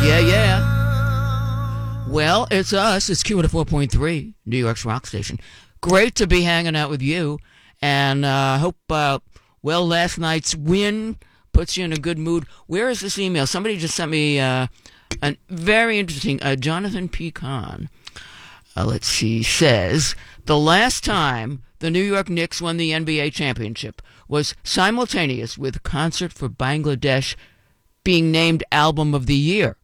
Yeah, yeah. Well, it's us. It's Q104.3, New York's rock station. Great to be hanging out with you. And hope, last night's win puts you in a good mood. Where is this email? Somebody just sent me a very interesting, Jonathan Pecan. Let's see, says, the last time the New York Knicks won the NBA championship was simultaneous with Concert for Bangladesh being named Album of the Year,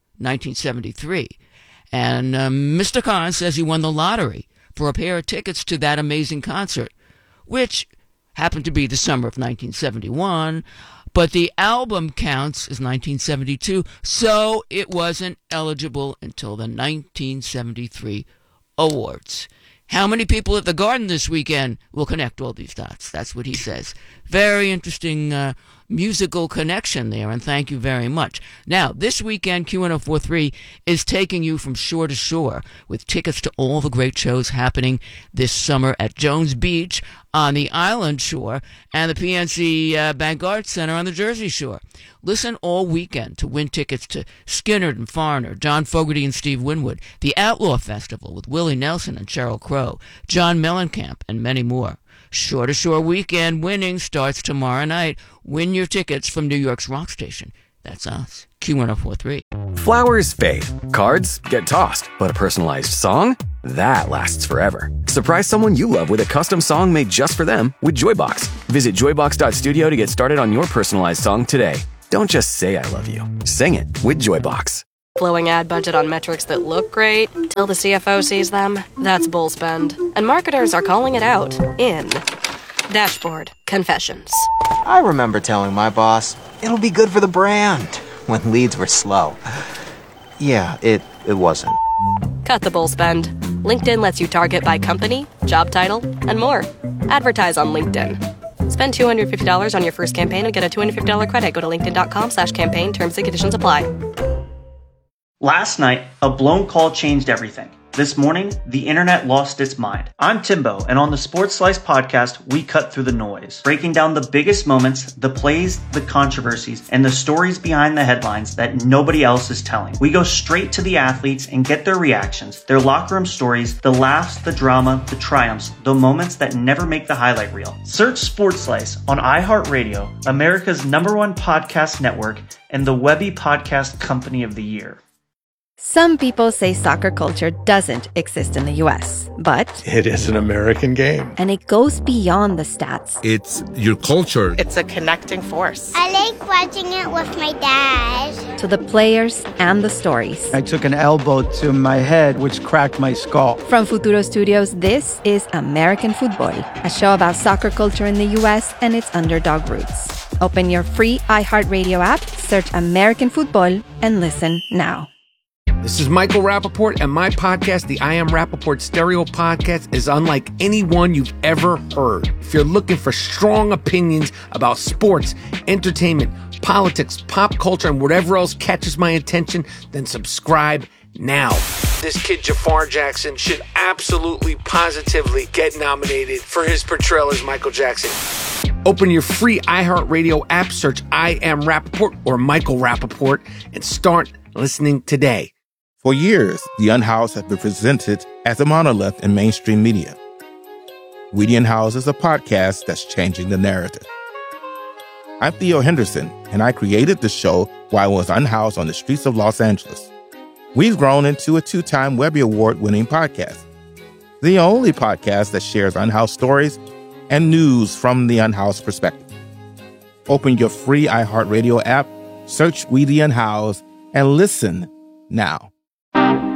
1973. And Mr. Khan says he won the lottery for a pair of tickets to that amazing concert, which happened to be the summer of 1971, but the album counts as 1972, so it wasn't eligible until the 1973 awards. How many people at the Garden this weekend will connect all these dots? That's what he says. Very interesting musical connection there, and thank you very much. Now, this weekend, Q1043 is taking you from shore to shore with tickets to all the great shows happening this summer at Jones Beach on the Island Shore and the PNC Bank Arts Center on the Jersey Shore. Listen all weekend to win tickets to Skynyrd and Foreigner, John Fogerty and Steve Winwood, the Outlaw Festival with Willie Nelson and Sheryl Crow, John Mellencamp, and many more. Shore to Shore weekend winning starts tomorrow night. Win your tickets from New York's rock station. That's us, Q1043. Flowers fade, cards get tossed, but a personalized song? That lasts forever. Surprise someone you love with a custom song made just for them with Joybox. Visit joybox.studio to get started on your personalized song today. Don't just say I love you. Sing it with Joybox. Blowing ad budget on metrics that look great till the CFO sees them? That's bull spend. And marketers are calling it out in Dashboard Confessions. I remember telling my boss, it'll be good for the brand, when leads were slow. Yeah, it wasn't. Cut the bull spend. LinkedIn lets you target by company, job title, and more. Advertise on LinkedIn. Spend $250 on your first campaign and get a $250 credit. Go to linkedin.com/campaign. Terms and conditions apply. Last night, a blown call changed everything. This morning, the internet lost its mind. I'm Timbo, and on the Sports Slice podcast, we cut through the noise, breaking down the biggest moments, the plays, the controversies, and the stories behind the headlines that nobody else is telling. We go straight to the athletes and get their reactions, their locker room stories, the laughs, the drama, the triumphs, the moments that never make the highlight reel. Search Sports Slice on iHeartRadio, America's #1 podcast network, and the Webby Podcast Company of the Year. Some people say soccer culture doesn't exist in the U.S., but it is an American game. And it goes beyond the stats. It's your culture. It's a connecting force. I like watching it with my dad. To the players and the stories. I took an elbow to my head, which cracked my skull. From Futuro Studios, this is American Football, a show about soccer culture in the U.S. and its underdog roots. Open your free iHeartRadio app, search American Football, and listen now. This is Michael Rappaport, and my podcast, the I Am Rappaport Stereo Podcast, is unlike any one you've ever heard. If you're looking for strong opinions about sports, entertainment, politics, pop culture, and whatever else catches my attention, then subscribe now. This kid Jafar Jackson should absolutely, positively get nominated for his portrayal as Michael Jackson. Open your free iHeartRadio app, search I Am Rappaport or Michael Rappaport, and start listening today. For years, The Unhoused has been presented as a monolith in mainstream media. We the Unhoused is a podcast that's changing the narrative. I'm Theo Henderson, and I created the show while I was unhoused on the streets of Los Angeles. We've grown into a 2-time Webby Award-winning podcast, the only podcast that shares unhoused stories and news from the unhoused perspective. Open your free iHeartRadio app, search We the Unhoused, and listen now.